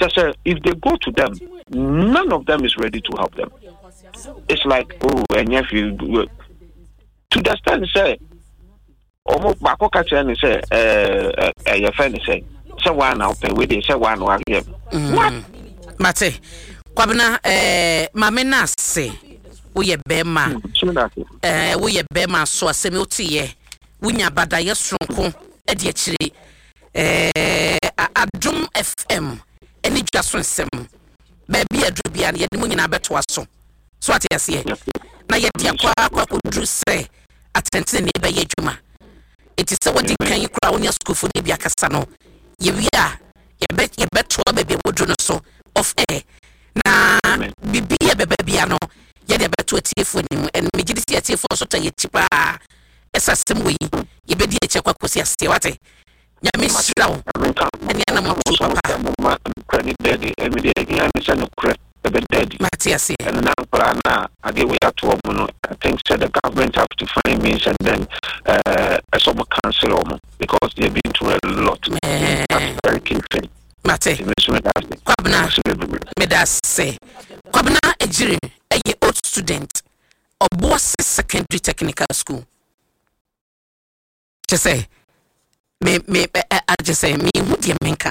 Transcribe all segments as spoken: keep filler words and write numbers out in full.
say if they go to them, none of them is ready to help them. It's like, oh, and if you to the stand say, almost Bako Kachan say, uh, uh, your friend say, say one out there with it, say one one here. What? Mate, Kwabna, eh, Mamena say, we a bema, eh, we a bema, so a semiotie, we nya bada yasronko, ediachiri, eh, Adum F M, any just one sem, baby a drubian, yet moon in a better so. So what I say, now yet the aqua could do say, attention neighbor Yejuma. It is so what you can you crown your school for Nibia Casano. Ye we are, ye bet ye bet to a baby would do so of air. Na bibi ye bebiano, ye de bet to a tea for him, and me did see a tea for so to ye cheaper. As a sim way, ye be dear Chacosia Stewate. Yamis Row, and Yanamo Papa. Credit daddy, every day again, son of credit. Daddy, Matthias, and now Parana, I give way up to a mono. I think said the government have to find means and then uh, a summer council because they've been through a lot. That's very key thing. Mate, Kwabna, Medas say, Kwabna, a jury, a year old student of Boss Secondary Technical School. Just say, me, me, I just say, me, who dear Minka.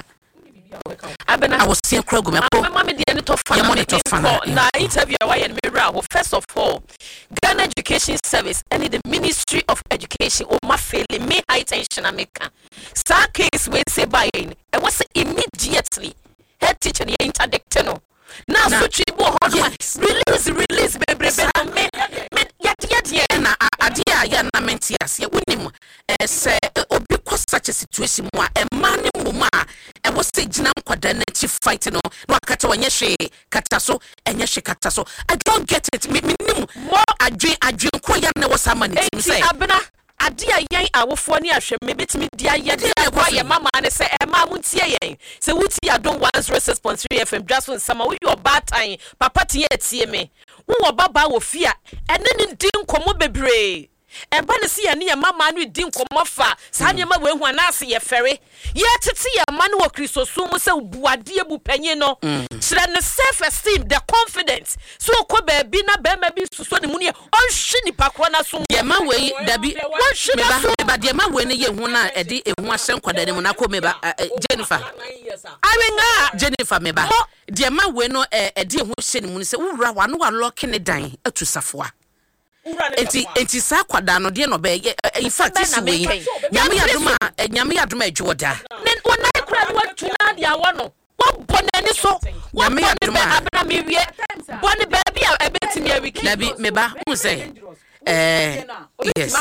I was seeing Krogo. I'm mammy the end of fun. Now, interview and mirror. First of all, Ghana Education Service and the Ministry of Education, or my family, may high tension America. Star case we say by in, and was immediately head teacher the interdicteno. Now, so chibo release, release, baby, baby, yet, yet, yet, and I dear Yana Mentias, yet with him, say, because such a situation, a man in Muma, and was say Jinam Quadaneti fighting on Wakato and Yeshe, Kataso, and Yeshe Kataso. I don't get it, me, more I drink, I drink, Koyan was a man, say, Abena. Adia yan awofo ni ahwe mebeti me dia ye dia kwa ye mama ne se e ma muntie yen se wuti adon one oh six point three F M just when sama we your bad time papa tie tie me wo baba wo fia ene ne din komo bebre e ba ne se ye ne mama no din komo fa sa ne ma we hu anase ye fere ye tete ye ma no kristosu mu se buade bu panye no sire ne self esteem the confidence so ko ba bi na ba ma bi suso ne mu ne on hwe ni pakro na so ye ma we dabi me ba de ma we ne ye hu na e de ehu ahye nkwada ne mu na ko me ba Jennifer awenga Jennifer me ba de ma we no e de ehu hye ne mu ne se wura wa no wa lock ne dan atusafoa enti enti sa kwada no de no be in fact this way nyame aduma nyame aduma adwoda nen wona kura no atuna dia wono wo bonani so nyame aduma abena me wie boni ba bia ebetimi awiki dabi me ba hu say eh yes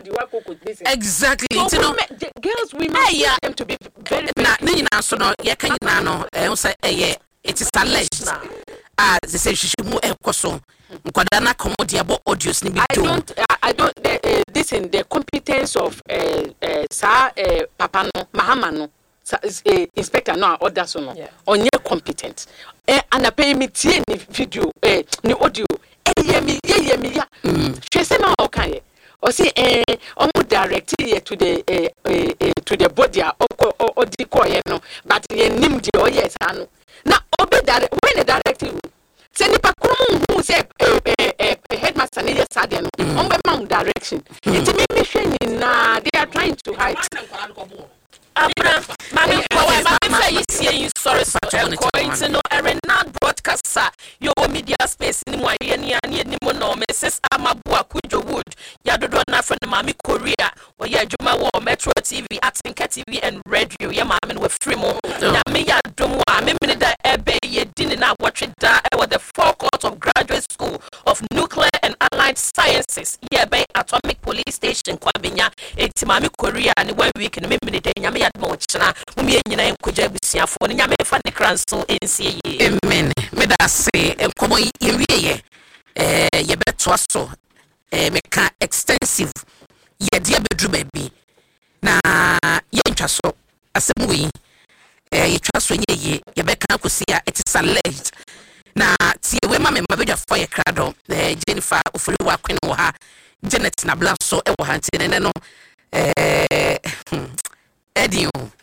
exactly you know girls we must them to be very na ni na so no ye kan na no eh hu say eh it is alleged ah they say she mu ekoso nkwada na commodity abo audios ni bi I don't uh, I don't uh, uh, this in the competence of uh, uh, sa uh, papa no mahama no sa, uh, inspector no order so no onye competent eh ana pay me tie ni video eh ni audio eh ye mi ye ye mi ya she say ma o kan ye o say eh omo direct ye to the uh, uh, uh, to the body o o di ko ye no but ye nim di o yes anu na obe direct when the directive say ni pa krum hu say headmaster ni yesterday no on be ma direction it me me hwe ni na they are trying to hide abra mami kwa mami say you see sorry going to no Renard broadcaster your media space ni mo aye ni ani ni mo no Missus Amabua Kujo Wood ya dodo na friend mami Korea wo ya adwuma wo Metro T V Atinka T V and radio ya mami we free mo na me ya domo a me me da ebe ye din na watch da e wo the forecourt of Graduate School of Nuclear and Allied Sciences yeah by Atomic Police Station Kwabenya eti mami Korea ni one week ni me me da nya me ya domo china mo me nyina enkoja busiafo ni nya me fa ne kranso ensie ye amen me da say enkomo ye wie eh ye beto aso eh meka extensive ye dia bedru baby na ye ntwa so asem we eh ye twa so nye ye ye beka kosi a it is alleged na tie we ma me mabedwa for ye krado eh Jennifer ofuri wa kwene wo ha Janet na blanso e wo ha ntene no eh Eddie